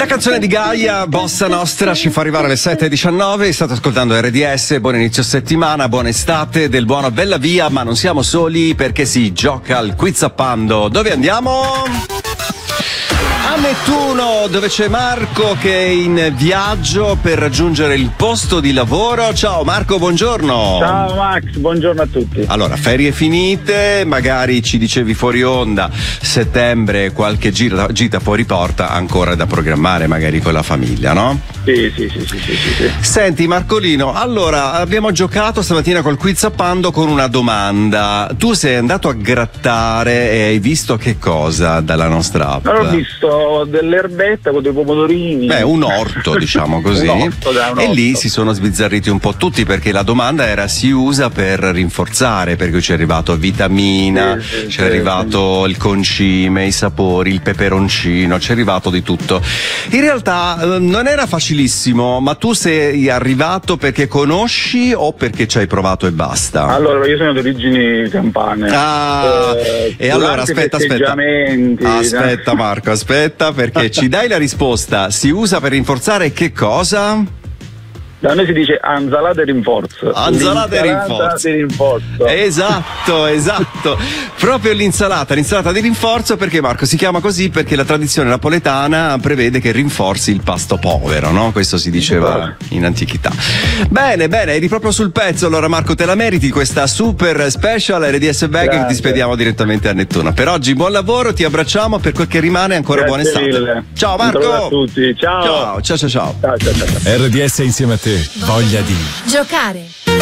canzone di Gaia, Bossa Nostra, ci fa arrivare alle 7:19. State ascoltando RDS, buon inizio settimana, buona estate, del buono bella via, ma non siamo soli perché si gioca al quiz appando. Dove andiamo? A Nettuno, dove c'è Marco che è in viaggio per raggiungere il posto di lavoro. Ciao Marco, buongiorno. Ciao Max, buongiorno a tutti. Allora, ferie finite, magari ci dicevi fuori onda, settembre qualche gita fuori porta ancora da programmare magari con la famiglia, no? Sì. Senti Marcolino, allora abbiamo giocato stamattina col quiz appando con una domanda. Tu sei andato a grattare e hai visto che cosa dalla nostra app? Allora, ho visto dell'erbetta con dei pomodorini. Un orto, diciamo così. Un orto. E lì si sono sbizzarriti un po' tutti perché la domanda era: si usa per rinforzare, perché ci è arrivato vitamina, c'è arrivato il concime, i sapori, il peperoncino, c'è arrivato di tutto. In realtà non era facilissimo, ma tu sei arrivato perché conosci o perché ci hai provato e basta? Allora, io sono di origini campane. E allora aspetta Marco, aspetta, perché ci dai la risposta. Si usa per rinforzare che cosa? Da noi si dice anzalata e rinforzo. Anzalata e rinforzo. Esatto. Proprio l'insalata di rinforzo, perché Marco si chiama così perché la tradizione napoletana prevede che rinforzi il pasto povero, no? Questo si diceva in antichità. Bene, eri proprio sul pezzo. Allora Marco, te la meriti questa super special RDS Bag che ti spediamo direttamente a Nettuno. Per oggi buon lavoro, ti abbracciamo, per quel che rimane ancora buona estate. Mille. Ciao Marco. Ciao a tutti. Ciao. Ciao. RDS insieme a te. Voglia di giocare.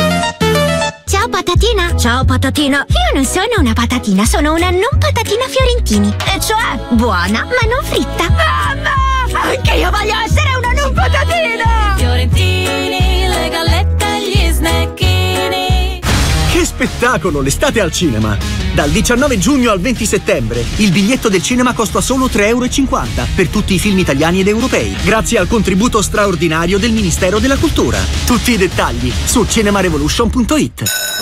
Ciao patatina. Ciao patatino. Io non sono una patatina, sono una non patatina Fiorentini. E cioè buona ma non fritta. Mamma, anche io voglio essere una non patatina. Fiorentini, le gallette e gli snacchini. Che spettacolo, l'estate al cinema! Dal 19 giugno al 20 settembre il biglietto del cinema costa solo €3,50 per tutti i film italiani ed europei, grazie al contributo straordinario del Ministero della Cultura. Tutti i dettagli su cinemarevolution.it.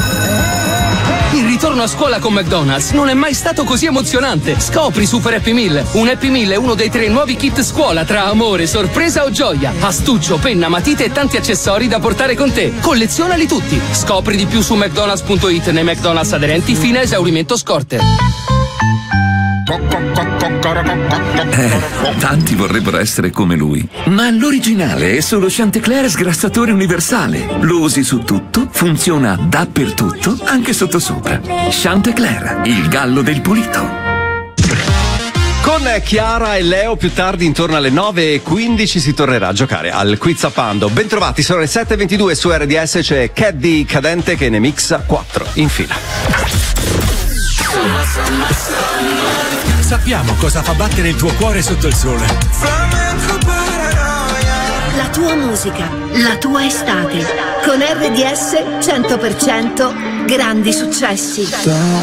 Il ritorno a scuola con McDonald's non è mai stato così emozionante. Scopri Super Happy Meal. Un Happy Meal è uno dei 3 nuovi kit scuola tra amore, sorpresa o gioia. Astuccio, penna, matite e tanti accessori da portare con te. Collezionali tutti. Scopri di più su McDonald's.it nei McDonald's aderenti fino a esaurimento scorte. Tanti vorrebbero essere come lui, ma l'originale è solo Chantecler sgrassatore universale. Lo usi su tutto, funziona dappertutto, anche sottosopra. Chantecler, il gallo del pulito. Con Chiara e Leo più tardi, intorno alle 9:15, si tornerà a giocare al quiz appando. Bentrovati, sono le 7:22 su RDS, c'è Caddy Cadente che ne mixa 4 in fila. Sappiamo cosa fa battere il tuo cuore sotto il sole. La tua musica, la tua estate. Con RDS 100% grandi successi.